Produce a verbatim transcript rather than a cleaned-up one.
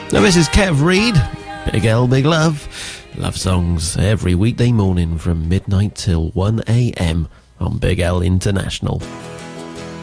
Now this is Kev Reid, Big L, Big Love. Love songs every weekday morning from midnight till one a m on Big L International.